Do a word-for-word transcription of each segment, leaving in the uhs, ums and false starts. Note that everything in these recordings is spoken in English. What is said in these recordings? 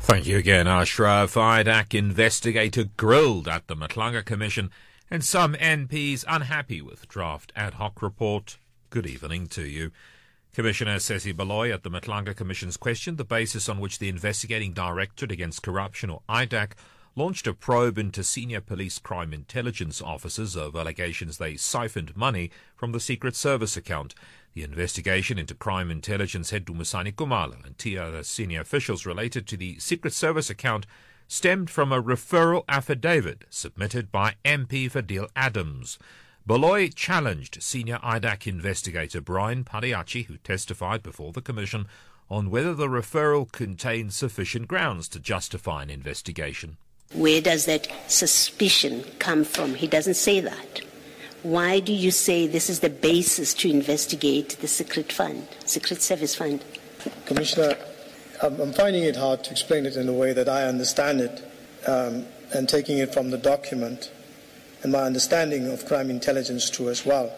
Thank you again, Ashraf. I D A C investigator grilled at the Matlanga Commission and some M Ps unhappy with draft ad hoc report. Good evening to you. Commissioner Sesi Baloyi at the Matlanga Commission's questioned the basis on which the Investigating Directorate Against Corruption, or I D A C, launched a probe into senior police crime intelligence officers over allegations they siphoned money from the Secret Service account. The investigation into crime intelligence head Dumisani Kumalo and two other senior officials related to the Secret Service account stemmed from a referral affidavit submitted by M P Fadil Adams. Baloyi challenged senior I D A C investigator Brian Padiachi, who testified before the Commission, on whether the referral contained sufficient grounds to justify an investigation. Where does that suspicion come from? He doesn't say that. Why do you say this is the basis to investigate the secret fund, Secret Service fund? Commissioner, I'm finding it hard to explain it in a way that I understand it, um, and taking it from the document and my understanding of crime intelligence too as well.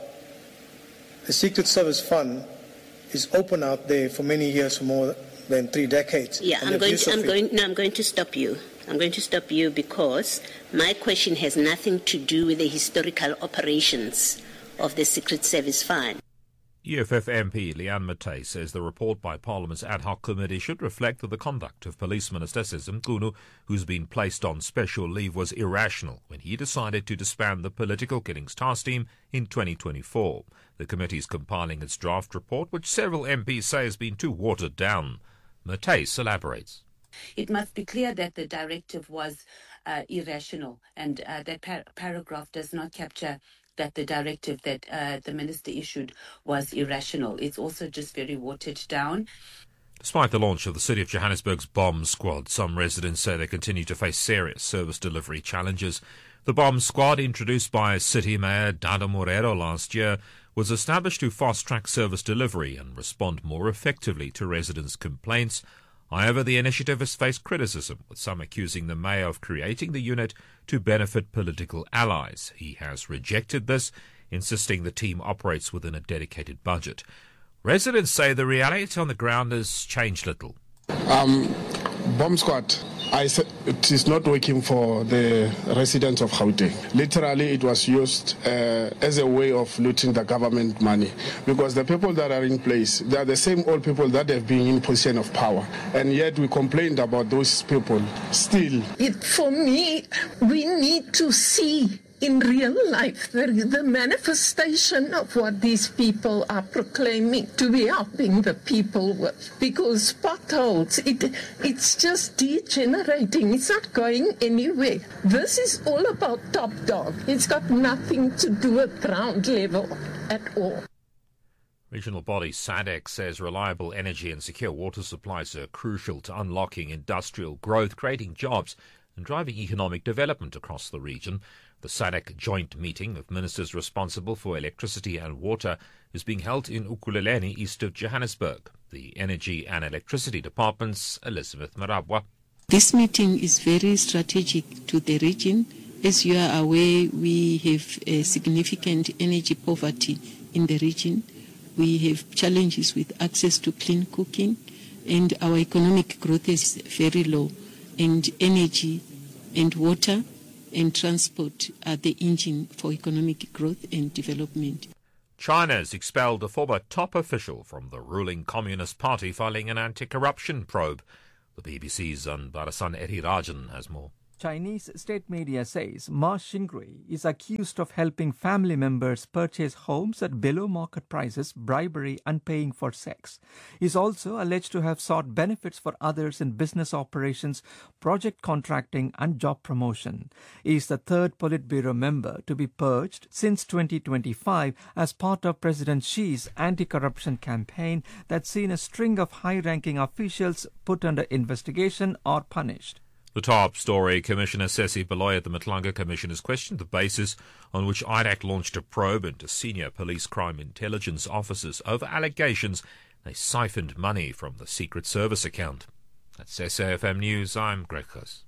The Secret Service fund is open out there for many years, for more than three decades. Yeah, I'm going, to, I'm, going, no, I'm going to stop you. I'm going to stop you because my question has nothing to do with the historical operations of the Secret Service Fund. E F F M P Leanne Matthey says the report by Parliament's ad hoc committee should reflect that the conduct of Police Minister Sizwe Mchunu, who's been placed on special leave, was irrational when he decided to disband the Political Killings Task Team in twenty twenty-four. The committee is compiling its draft report, which several M Ps say has been too watered down. Matthey elaborates. It must be clear that the directive was uh, irrational, and uh, that par- paragraph does not capture that the directive that uh, the minister issued was irrational. It's also just very watered down. Despite the launch of the City of Johannesburg's bomb squad, some residents say they continue to face serious service delivery challenges. The bomb squad, introduced by City Mayor Dada Morero last year, was established to fast-track service delivery and respond more effectively to residents' complaints. However, the initiative has faced criticism, with some accusing the mayor of creating the unit to benefit political allies. He has rejected this, insisting the team operates within a dedicated budget. Residents say the reality on the ground has changed little. Um, bomb squad, I said it is not working for the residents of Gauteng. Literally, it was used uh, as a way of looting the government money, because the people that are in place, they are the same old people that have been in position of power, and yet we complained about those people. Still, it, for me, we need to see in real life the, the manifestation of what these people are proclaiming to be helping the people with. Because potholes, it, it's just degenerating. It's not going anywhere. This is all about top dog. It's got nothing to do with ground level at all. Regional body SADC says reliable energy and secure water supplies are crucial to unlocking industrial growth, creating jobs and driving economic development across the region. The SADC joint meeting of ministers responsible for electricity and water is being held in Ekurhuleni, east of Johannesburg. The Energy and Electricity Department's Elizabeth Marabwa. This meeting is very strategic to the region. As you are aware, we have a significant energy poverty in the region. We have challenges with access to clean cooking, and our economic growth is very low. And energy and water and transport are the engine for economic growth and development. China has expelled a former top official from the ruling Communist Party following an anti-corruption probe. The B B C's Anbarasan Erirajan has more. Chinese state media says Ma Xingui is accused of helping family members purchase homes at below market prices, bribery and paying for sex. He is also alleged to have sought benefits for others in business operations, project contracting and job promotion. He is the third Politburo member to be purged since twenty twenty-five as part of President Xi's anti-corruption campaign that's seen a string of high-ranking officials put under investigation or punished. The top story, Commissioner Sesi Baloyi at the Matlanga Commission has questioned the basis on which I D A C launched a probe into senior police crime intelligence officers over allegations they siphoned money from the Secret Service account. That's S A F M News, I'm Greg Huss.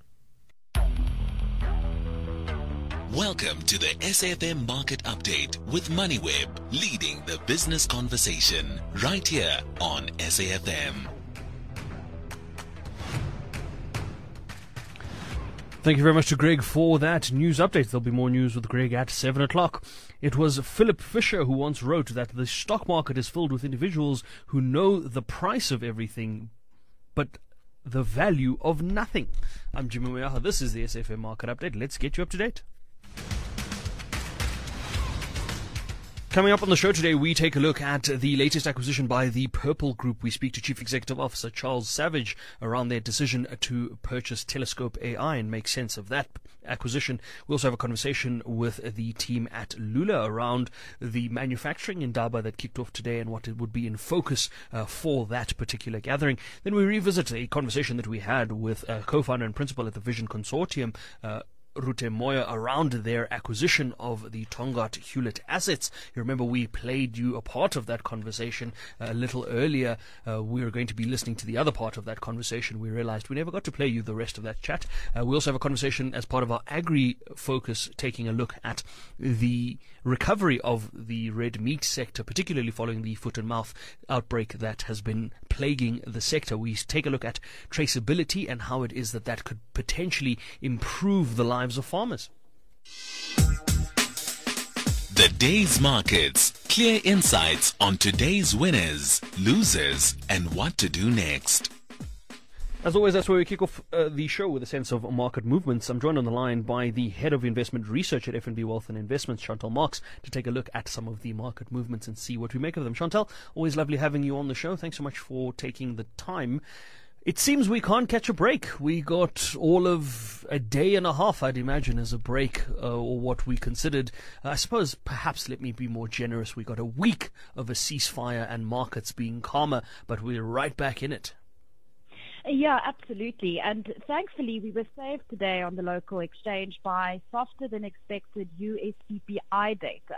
Welcome to the S A F M Market Update with MoneyWeb, leading the business conversation right here on S A F M. Thank you very much to Greg for that news update. There'll be more news with Greg at seven o'clock. It was Philip Fisher who once wrote that the stock market is filled with individuals who know the price of everything, but the value of nothing. I'm Jimmy Moyaha. This is the S F M Market Update. Let's get you up to date. Coming up on the show today, we take a look at the latest acquisition by the Purple Group. We speak to Chief Executive Officer Charles Savage around their decision to purchase Telescope A I and make sense of that acquisition. We also have a conversation with the team at Lula around the manufacturing in Daba that kicked off today and what it would be in focus uh, for that particular gathering. Then we revisit a conversation that we had with a co-founder and principal at the Vision Consortium, uh, Rute Moya, around their acquisition of the Tongaat Hewlett assets. You remember we played you a part of that conversation a little earlier. Uh, we were going to be listening to the other part of that conversation. We realized we never got to play you the rest of that chat. Uh, we also have a conversation as part of our agri focus, taking a look at the recovery of the red meat sector, particularly following the foot and mouth outbreak that has been plaguing the sector. We take a look at traceability and how it is that that could potentially improve the lives of farmers. The day's markets. Clear insights on today's winners, losers, and what to do next. As always, that's where we kick off uh, the show with a sense of market movements. I'm joined on the line by the Head of Investment Research at F N B Wealth and Investments, Chantal Marx, to take a look at some of the market movements and see what we make of them. Chantal, always lovely having you on the show. Thanks so much for taking the time. It seems we can't catch a break. We got all of a day and a half, I'd imagine, as a break, uh, or what we considered. Uh, I suppose, perhaps, let me be more generous. We got a week of a ceasefire and markets being calmer, but we're right back in it. Yeah, absolutely. And thankfully, we were saved today on the local exchange by softer than expected U S C P I data.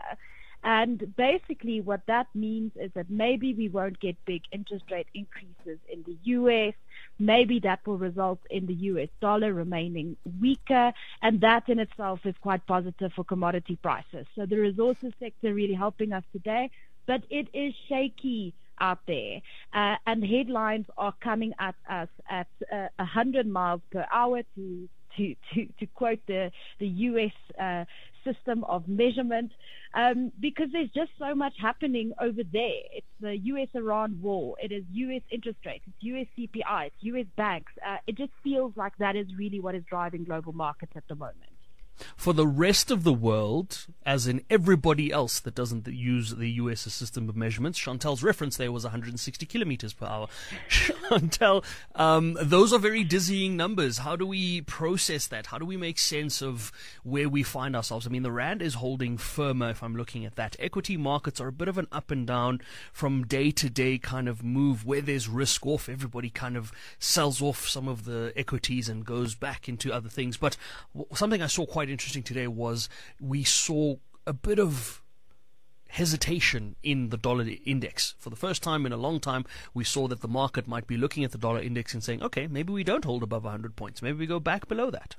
And basically what that means is that maybe we won't get big interest rate increases in the U S. Maybe that will result in the U S dollar remaining weaker. And that in itself is quite positive for commodity prices. So the resources sector really helping us today. But it is shaky out there, uh, and headlines are coming at us at uh, one hundred miles per hour to to to, to quote the the U S uh, system of measurement, um, because there's just so much happening over there. It's the U S Iran war, it is U S interest rates, it's U S C P I, it's U S banks. Uh, it just feels like that is really what is driving global markets at the moment. For the rest of the world, as in everybody else that doesn't use the U S system of measurements, Chantal's reference there was one hundred sixty kilometers per hour. Chantal, um, those are very dizzying numbers. How do we process that? How do we make sense of where we find ourselves? I mean, the Rand is holding firmer if I'm looking at that. Equity markets are a bit of an up and down from day to day kind of move. Where there's risk off, everybody kind of sells off some of the equities and goes back into other things. But something I saw quite interesting today was we saw a bit of hesitation in the dollar index. For the first time in a long time, we saw that the market might be looking at the dollar index and saying, okay, maybe we don't hold above one hundred points. Maybe we go back below that.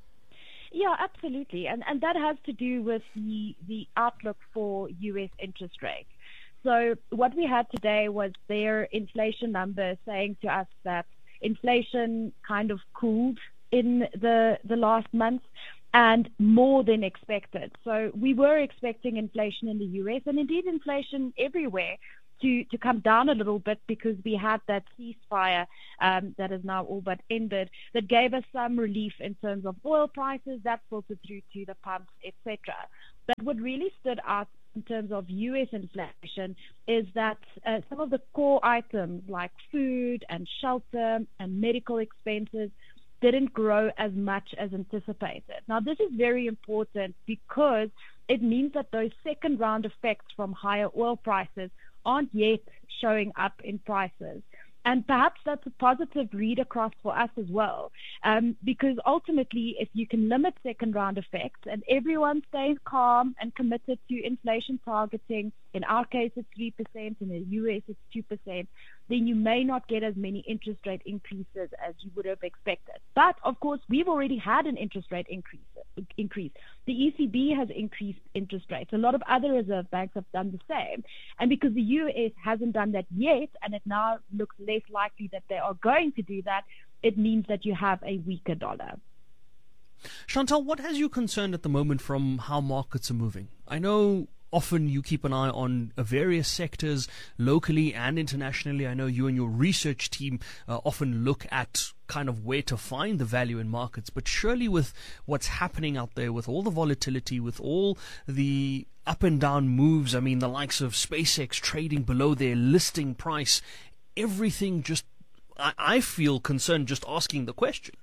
Yeah, absolutely. And and that has to do with the, the outlook for U S interest rates. So what we had today was their inflation number saying to us that inflation kind of cooled in the the last month, and more than expected. So we were expecting inflation in the U S and indeed inflation everywhere to, to come down a little bit, because we had that ceasefire um, that is now all but ended, that gave us some relief in terms of oil prices, that filtered through to the pumps, et cetera. But what really stood out in terms of U S inflation is that uh, some of the core items like food and shelter and medical expenses didn't grow as much as anticipated. Now, this is very important because it means that those second round effects from higher oil prices aren't yet showing up in prices. And perhaps that's a positive read across for us as well, um, because ultimately, if you can limit second round effects and everyone stays calm and committed to inflation targeting, in our case it's three percent, in the U S it's two percent, then you may not get as many interest rate increases as you would have expected. But, of course, we've already had an interest rate increase. increase. The E C B has increased interest rates. A lot of other reserve banks have done the same. And because the U S hasn't done that yet, and it now looks less likely that they are going to do that, it means that you have a weaker dollar. Chantal, what has you concerned at the moment from how markets are moving? I know often you keep an eye on uh, various sectors locally and internationally. I know you and your research team uh, often look at kind of where to find the value in markets, but surely with what's happening out there, with all the volatility, with all the up and down moves, I mean, the likes of SpaceX trading below their listing price, everything just, I, I feel concerned just asking the question.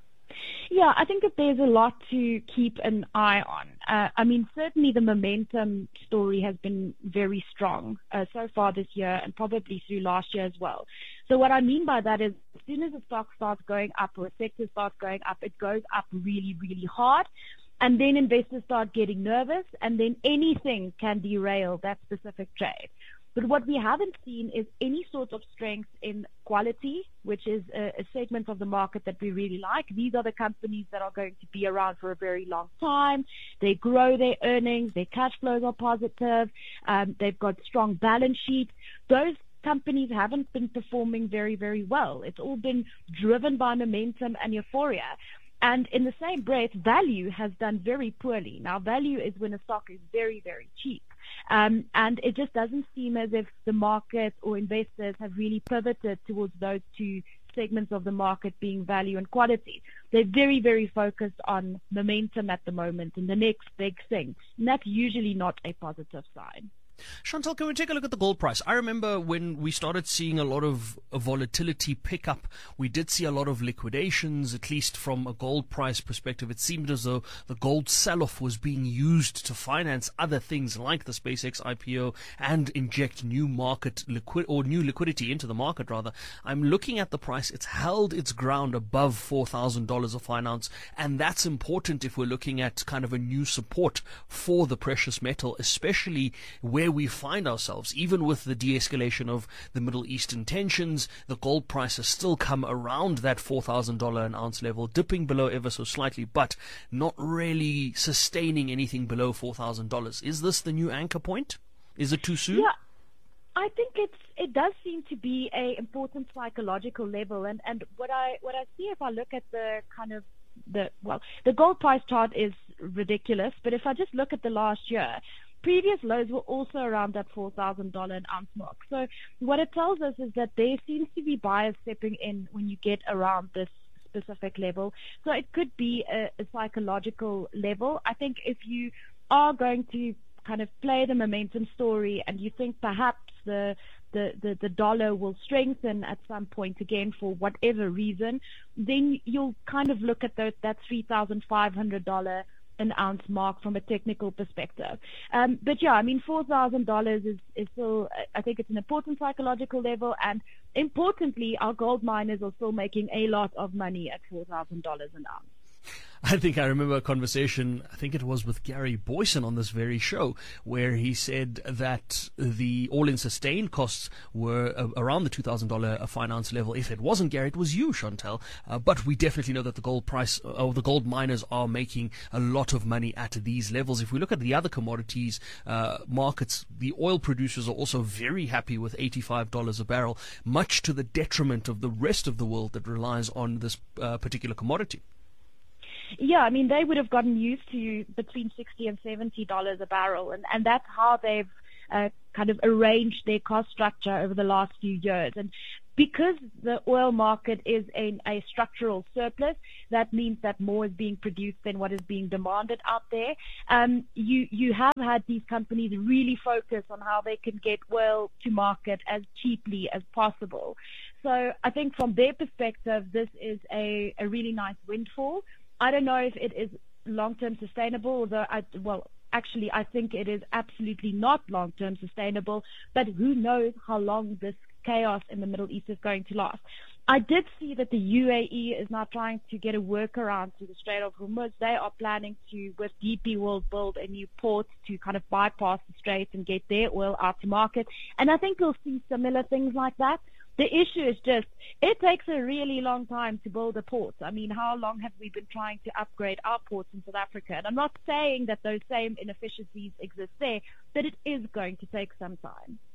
Yeah, I think that there's a lot to keep an eye on. Uh, I mean, certainly the momentum story has been very strong uh, so far this year and probably through last year as well. So what I mean by that is as soon as a stock starts going up or a sector starts going up, it goes up really, really hard. And then investors start getting nervous, and then anything can derail that specific trade. But what we haven't seen is any sort of strength in quality, which is a, a segment of the market that we really like. These are the companies that are going to be around for a very long time. They grow their earnings. Their cash flows are positive. Um, they've got strong balance sheets. Those companies haven't been performing very, very well. It's all been driven by momentum and euphoria. And in the same breath, value has done very poorly. Now, value is when a stock is very, very cheap. Um, and it just doesn't seem as if the market or investors have really pivoted towards those two segments of the market being value and quality. They're very, very focused on momentum at the moment and the next big thing. And that's usually not a positive sign. Chantal, can we take a look at the gold price? I remember when we started seeing a lot of volatility pick up, we did see a lot of liquidations, at least from a gold price perspective. It seemed as though the gold sell-off was being used to finance other things like the SpaceX I P O and inject new market liquid or new liquidity into the market, rather. I'm looking at the price. It's held its ground above four thousand dollars a fine ounce, and that's important if we're looking at kind of a new support for the precious metal, especially where we find ourselves. Even with the de-escalation of the Middle Eastern tensions, the gold price has still come around that four thousand dollars an ounce level, dipping below ever so slightly, but not really sustaining anything below four thousand dollars. Is this the new anchor point? Is it too soon? Yeah, I think it's it does seem to be a important psychological level, and and what I what I see if I look at the kind of the well the gold price chart is ridiculous, but if I just look at the last year, previous lows were also around that four thousand dollars an ounce mark. So what it tells us is that there seems to be buyers stepping in when you get around this specific level. So it could be a, a psychological level. I think if you are going to kind of play the momentum story and you think perhaps the the, the, the dollar will strengthen at some point again for whatever reason, then you'll kind of look at the, that three thousand five hundred dollars an ounce mark from a technical perspective. Um, but yeah, I mean, four thousand dollars is, is still, I think it's an important psychological level, and importantly, our gold miners are still making a lot of money at four thousand dollars an ounce. I think I remember a conversation, I think it was with Gary Boyson on this very show, where he said that the all-in sustained costs were uh, around the two thousand dollars a fine ounce level. If it wasn't Gary, it was you, Chantal. Uh, but we definitely know that the gold price, or the gold miners are making a lot of money at these levels. If we look at the other commodities uh, markets, the oil producers are also very happy with eighty-five dollars a barrel, much to the detriment of the rest of the world that relies on this uh, particular commodity. Yeah, I mean, they would have gotten used to between sixty and seventy dollars a barrel, and, and that's how they've uh, kind of arranged their cost structure over the last few years. And because the oil market is in a structural surplus, that means that more is being produced than what is being demanded out there. Um, you, you have had these companies really focus on how they can get oil to market as cheaply as possible. So I think from their perspective, this is a, a really nice windfall. I don't know if it is long-term sustainable, although I, well, actually, I think it is absolutely not long-term sustainable, but who knows how long this chaos in the Middle East is going to last. I did see that the U A E is now trying to get a workaround to the Strait of Hormuz. They are planning to, with D P World, build a new port to kind of bypass the strait and get their oil out to market. And I think we'll see similar things like that. The issue is just, it takes a really long time to build a port. I mean, how long have we been trying to upgrade our ports in South Africa? And I'm not saying that those same inefficiencies exist there, but it is going to take some time.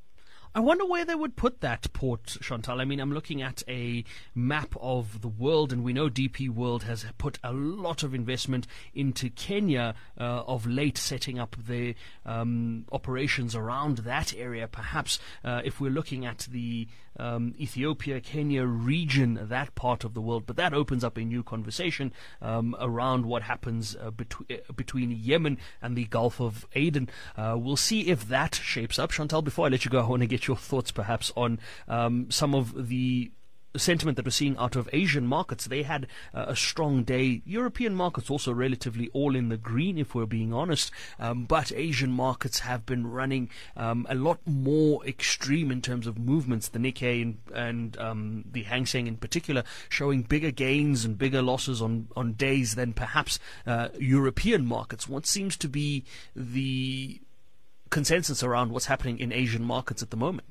I wonder where they would put that port, Chantal. I mean, I'm looking at a map of the world, and we know D P World has put a lot of investment into Kenya uh, of late, setting up their um, operations around that area. Perhaps uh, if we're looking at the um, Ethiopia, Kenya region, that part of the world, but that opens up a new conversation um, around what happens uh, between uh, between Yemen and the Gulf of Aden. Uh, we'll see if that shapes up. Chantal, before I let you go, I want to get your thoughts perhaps on um, some of the sentiment that we're seeing out of Asian markets. They had uh, a strong day. European markets also relatively all in the green, if we're being honest. Um, but Asian markets have been running um, a lot more extreme in terms of movements. The Nikkei and, and um, the Hang Seng in particular showing bigger gains and bigger losses on, on days than perhaps uh, European markets. What seems to be the consensus around what's happening in Asian markets at the moment?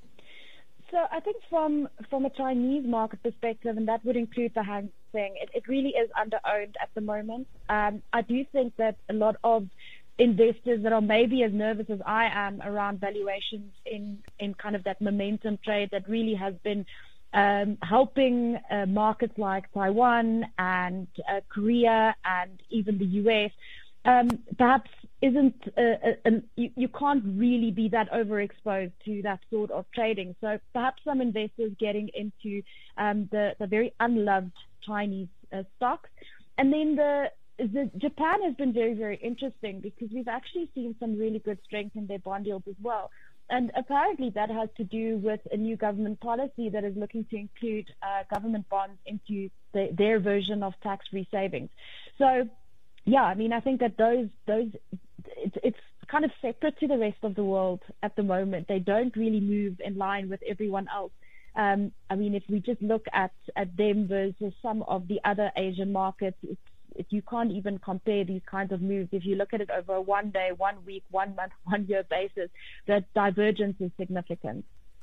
So I think from from a Chinese market perspective, and that would include the Hang Seng, it, it really is under-owned at the moment. Um, I do think that a lot of investors that are maybe as nervous as I am around valuations in, in kind of that momentum trade that really has been um, helping uh, markets like Taiwan and uh, Korea and even the U S, um, perhaps isn't uh, uh, uh, you, you can't really be that overexposed to that sort of trading. So perhaps some investors getting into um, the, the very unloved Chinese uh, stocks. And then the, the Japan has been very, very interesting because we've actually seen some really good strength in their bond yields as well. And apparently that has to do with a new government policy that is looking to include uh, government bonds into the, their version of tax-free savings. So, yeah, I mean, I think that those those it's, it's kind of separate to the rest of the world at the moment. They don't really move in line with everyone else. Um, I mean, if we just look at, at them versus some of the other Asian markets, it's, it, you can't even compare these kinds of moves. If you look at it over a one day, one week, one month, one year basis, that divergence is significant.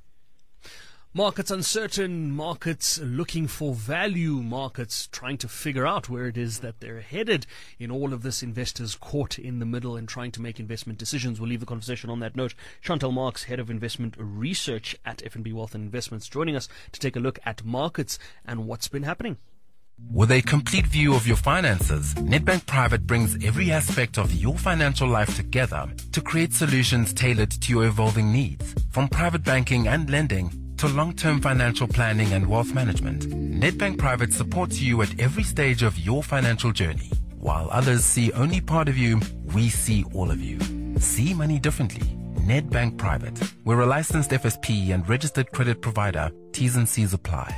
Markets uncertain, markets looking for value, markets trying to figure out where it is that they're headed in all of this, investors caught in the middle and trying to make investment decisions. We'll leave the conversation on that note. Chantal Marx, Head of Investment Research at F N B Wealth and Investments, joining us to take a look at markets and what's been happening. With a complete view of your finances, Nedbank Private brings every aspect of your financial life together to create solutions tailored to your evolving needs. From private banking and lending to long-term financial planning and wealth management, Nedbank Private supports you at every stage of your financial journey. While others see only part of you, we see all of you. See money differently. Nedbank Private. We're a licensed F S P and registered credit provider. T's and C's apply.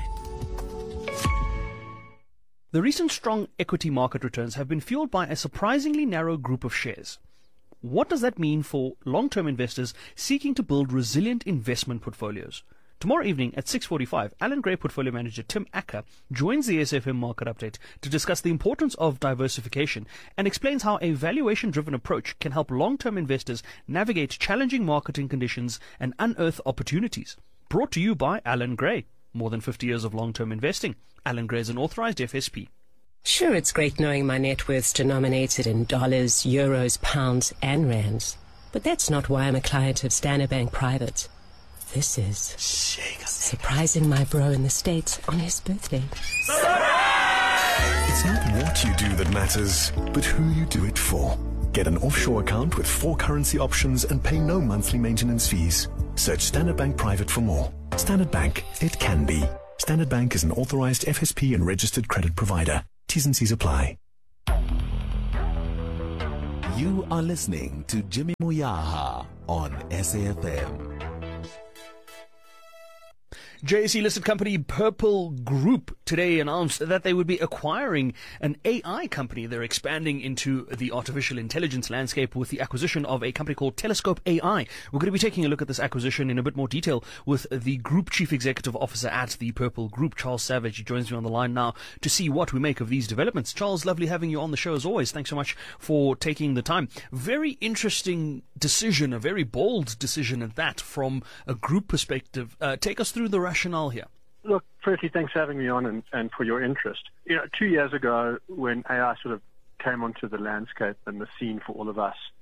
The recent strong equity market returns have been fueled by a surprisingly narrow group of shares. What does that mean for long-term investors seeking to build resilient investment portfolios? Tomorrow evening at six forty-five, Alan Gray portfolio manager Tim Acker joins the S F M Market Update to discuss the importance of diversification and explains how a valuation-driven approach can help long-term investors navigate challenging marketing conditions and unearth opportunities. Brought to you by Alan Gray. More than fifty years of long-term investing. Alan Gray is an authorized F S P. Sure, it's great knowing my net worth's denominated in dollars, euros, pounds, and rands. But that's not why I'm a client of Standard Bank Private. This is surprising my bro in the States on his birthday. It's not what you do that matters, but who you do it for. Get an offshore account with four currency options and pay no monthly maintenance fees. Search Standard Bank Private for more. Standard Bank, it can be. Standard Bank is an authorized F S P and registered credit provider. T's and C's apply. You are listening to Jimmy Moyaha on S A F M. J S E-listed company Purple Group today announced that they would be acquiring an A I company. They're expanding into the artificial intelligence landscape with the acquisition of a company called Telescope A I. We're going to be taking a look at this acquisition in a bit more detail with the Group Chief Executive Officer at the Purple Group, Charles Savage. He joins me on the line now to see what we make of these developments. Charles, lovely having you on the show as always. Thanks so much for taking the time. Very interesting decision, a very bold decision at that from a group perspective. Uh, take us through the rationale here. Look, firstly, thanks for having me on and, and for your interest. You know, two years ago, when A I sort of came onto the landscape and the scene for all of us,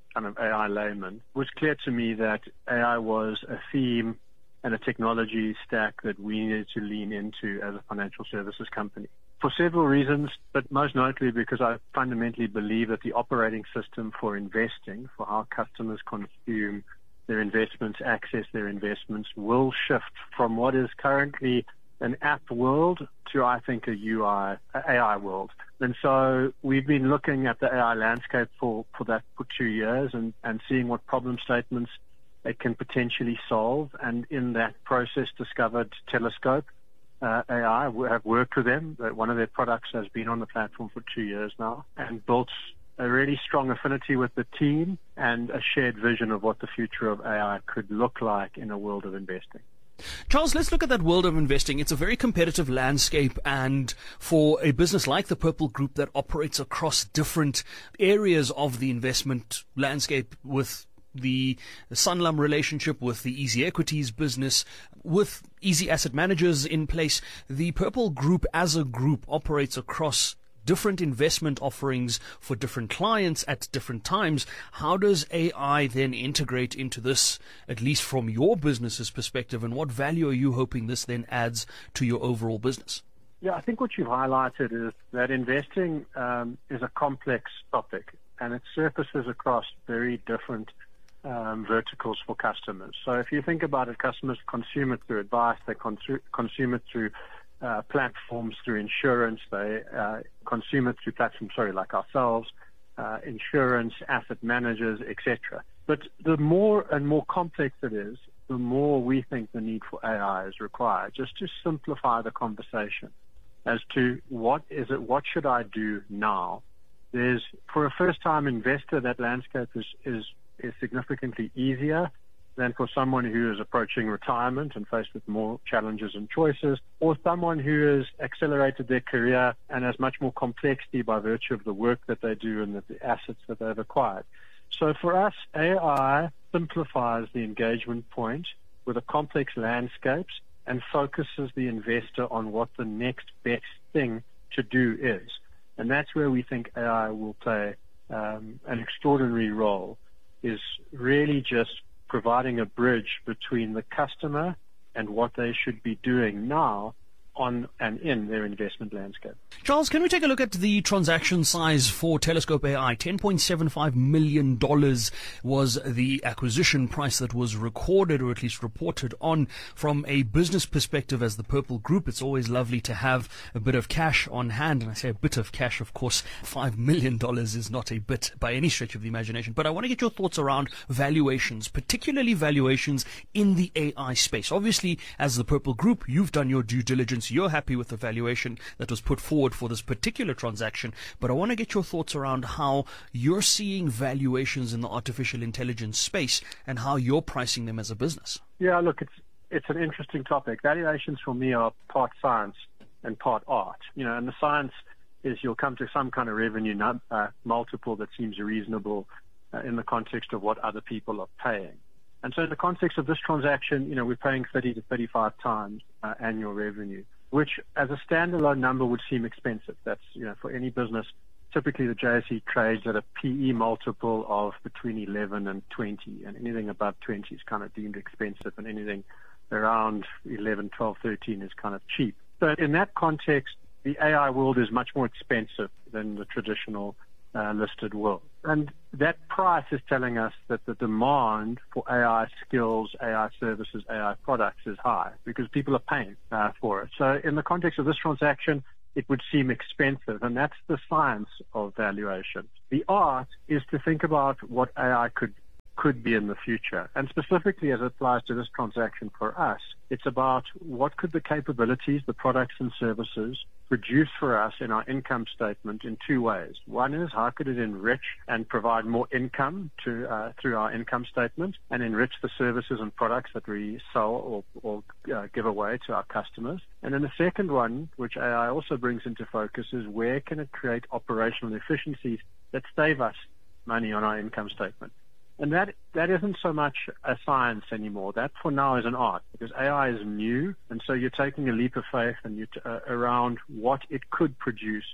kind of A I layman, it was clear to me that A I was a theme and a technology stack that we needed to lean into as a financial services company. For several reasons, but most notably because I fundamentally believe that the operating system for investing, for how customers consume their investments, access their investments, will shift from what is currently an app world to, I think, a U I, A I world. And so we've been looking at the A I landscape for, for that for two years and, and seeing what problem statements it can potentially solve. And in that process, discovered Telescope uh, A I. We have worked with them. One of their products has been on the platform for two years now and built a really strong affinity with the team and a shared vision of what the future of A I could look like in a world of investing. Charles, let's look at that world of investing. It's a very competitive landscape, and for a business like the Purple Group that operates across different areas of the investment landscape, with the Sanlam relationship, with the Easy Equities business, with Easy Asset Managers in place, the Purple Group as a group operates across different investment offerings for different clients at different times. How does A I then integrate into this, at least from your business's perspective, and what value are you hoping this then adds to your overall business? Yeah, I think what you've highlighted is that investing um, is a complex topic, and it surfaces across very different um, verticals for customers. So if you think about it, customers consume it through advice, they consu- consume it through Uh, platforms, through insurance, they uh, consume it through platforms, sorry, like ourselves, uh, insurance, asset managers, et cetera. But the more and more complex it is, the more we think the need for A I is required, just to simplify the conversation as to what is it, what should I do now? There's, for a first-time investor, that landscape is, is, is significantly easier than for someone who is approaching retirement and faced with more challenges and choices, or someone who has accelerated their career and has much more complexity by virtue of the work that they do and the assets that they've acquired. So for us, A I simplifies the engagement point with a complex landscapes and focuses the investor on what the next best thing to do is. And that's where we think A I will play um, an extraordinary role, is really just providing a bridge between the customer and what they should be doing now on and in their investment landscape. Charles, can we take a look at the transaction size for Telescope A I? ten point seven five million dollars was the acquisition price that was recorded, or at least reported on. From a business perspective, as the Purple Group, it's always lovely to have a bit of cash on hand. And I say a bit of cash, of course, five million dollars is not a bit by any stretch of the imagination. But I want to get your thoughts around valuations, particularly valuations in the A I space. Obviously, as the Purple Group, you've done your due diligence. You're happy with the valuation that was put forward for this particular transaction, but I want to get your thoughts around how you're seeing valuations in the artificial intelligence space and how you're pricing them as a business. Yeah, look, it's it's an interesting topic. Valuations for me are part science and part art. You know, and the science is you'll come to some kind of revenue num- uh, multiple that seems reasonable uh, in the context of what other people are paying. And so in the context of this transaction, you know, we're paying thirty to thirty-five times uh, annual revenue, which as a standalone number would seem expensive. That's, you know, for any business, typically the J S E trades at a P E multiple of between eleven and twenty, and anything above twenty is kind of deemed expensive, and anything around eleven, twelve, thirteen is kind of cheap. So in that context, the A I world is much more expensive than the traditional uh, listed world. And that price is telling us that the demand for A I skills, A I services, A I products is high because people are paying uh, for it. So in the context of this transaction, it would seem expensive, and that's the science of valuation. The art is to think about what A I could could be in the future. And specifically as it applies to this transaction for us, it's about what could the capabilities, the products and services produce for us in our income statement in two ways. One is how could it enrich and provide more income to uh, through our income statement and enrich the services and products that we sell or, or uh, give away to our customers. And then the second one, which A I also brings into focus, is where can it create operational efficiencies that save us money on our income statement. And that that isn't so much a science anymore. That for now is an art, because A I is new, and so you're taking a leap of faith and you t- uh, around what it could produce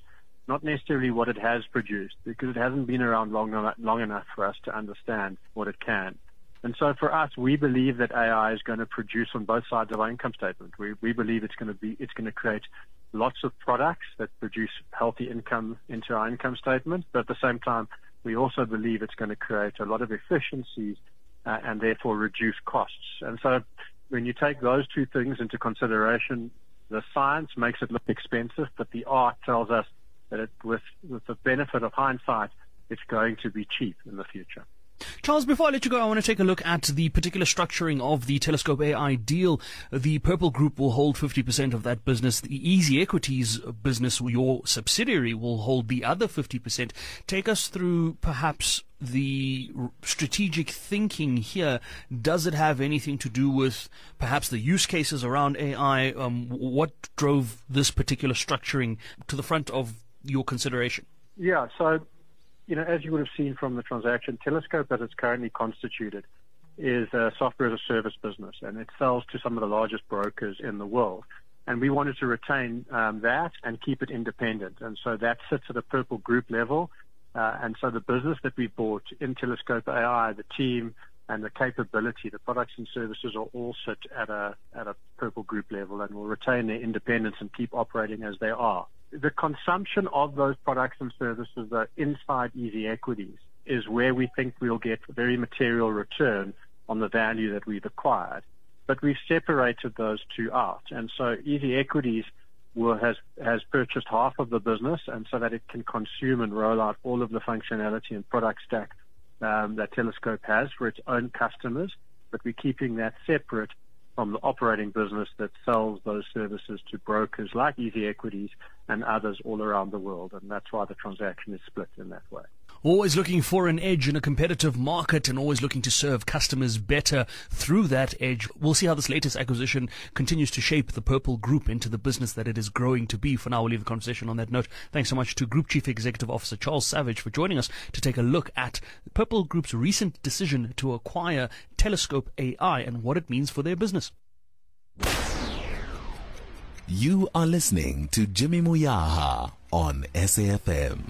not necessarily what it has produced, because it hasn't been around long, long enough for us to understand what it can. And so for us, we believe that A I is going to produce on both sides of our income statement. We, we believe it's going to be, it's going to create lots of products that produce healthy income into our income statement. But at the same time, we also believe it's going to create a lot of efficiencies uh, and therefore reduce costs. And so when you take those two things into consideration, the science makes it look expensive, but the art tells us that it, with, with the benefit of hindsight, it's going to be cheap in the future. Charles, before I let you go, I want to take a look at the particular structuring of the Telescope A I deal. The Purple Group will hold fifty percent of that business. The Easy Equities business, your subsidiary, will hold the other fifty percent. Take us through perhaps the strategic thinking here. Does it have anything to do with perhaps the use cases around A I? Um, what drove this particular structuring to the front of your consideration? Yeah, so You know, as you would have seen from the transaction, Telescope, as it's currently constituted, is a software as a service business, and it sells to some of the largest brokers in the world. And we wanted to retain um, that and keep it independent. And so that sits at a Purple Group level. Uh, and so the business that we bought in Telescope A I, the team and the capability, the products and services are all sit at a at a Purple Group level, and will retain their independence and keep operating as they are. The consumption of those products and services that are inside Easy Equities is where we think we'll get a very material return on the value that we've acquired. But we've separated those two out. And so Easy Equities will, has, has purchased half of the business, and so that it can consume and roll out all of the functionality and product stack um, that Telescope has for its own customers. But we're keeping that separate from the operating business that sells those services to brokers like Easy Equities and others all around the world. And that's why the transaction is split in that way. Always looking for an edge in a competitive market and always looking to serve customers better through that edge. We'll see how this latest acquisition continues to shape the Purple Group into the business that it is growing to be. For now, we'll leave the conversation on that note. Thanks so much to Group Chief Executive Officer Charles Savage for joining us to take a look at Purple Group's recent decision to acquire Telescope A I and what it means for their business. You are listening to Jimmy Muyaha on S A F M.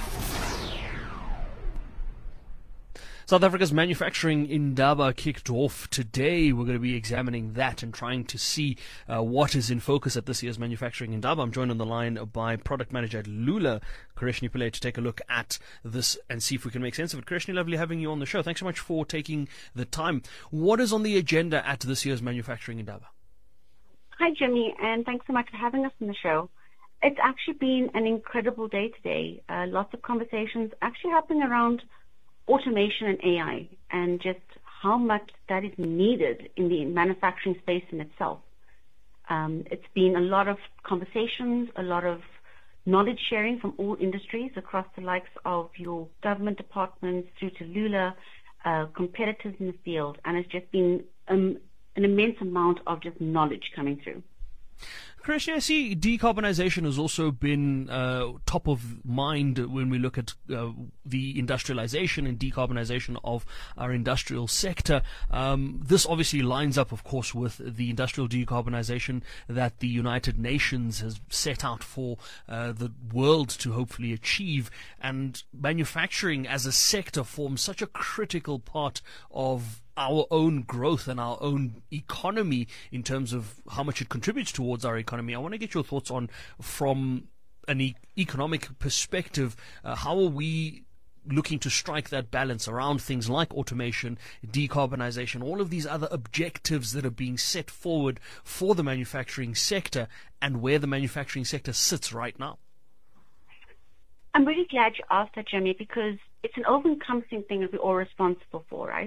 South Africa's manufacturing Indaba kicked off today. We're going to be examining that and trying to see uh, what is in focus at this year's manufacturing Indaba. I'm joined on the line by product manager at Lula, Kareshni Pillay, to take a look at this and see if we can make sense of it. Kareshni, lovely having you on the show. Thanks so much for taking the time. What is on the agenda at this year's manufacturing Indaba? Hi, Jimmy, and thanks so much for having us on the show. It's actually been an incredible day today. Uh, lots of conversations actually happening around automation and A I, and just how much that is needed in the manufacturing space in itself. Um, it's been a lot of conversations, a lot of knowledge sharing from all industries across the likes of your government departments through to Lula, uh, competitors in the field, and it's just been um, an immense amount of just knowledge coming through. Kareshni, I see decarbonisation has also been uh, top of mind when we look at uh, the industrialisation and decarbonisation of our industrial sector. Um, this obviously lines up, of course, with the industrial decarbonisation that the United Nations has set out for uh, the world to hopefully achieve. And manufacturing as a sector forms such a critical part of our own growth and our own economy in terms of how much it contributes towards our economy. I want to get your thoughts on, from an e- economic perspective, uh, how are we looking to strike that balance around things like automation, decarbonization, all of these other objectives that are being set forward for the manufacturing sector, and where the manufacturing sector sits right now? I'm really glad you asked that, Jimmy, because it's an all-encompassing thing that we're all responsible for, right?